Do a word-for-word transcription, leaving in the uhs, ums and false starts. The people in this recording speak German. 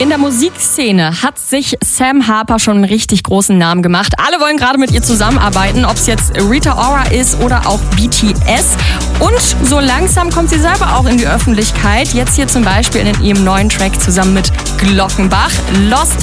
In der Musikszene hat sich Sam Harper schon einen richtig großen Namen gemacht. Alle wollen gerade mit ihr zusammenarbeiten, ob es jetzt Rita Ora ist oder auch B T S. Und so langsam kommt sie selber auch in die Öffentlichkeit. Jetzt hier zum Beispiel in ihrem neuen Track zusammen mit Glockenbach. Lost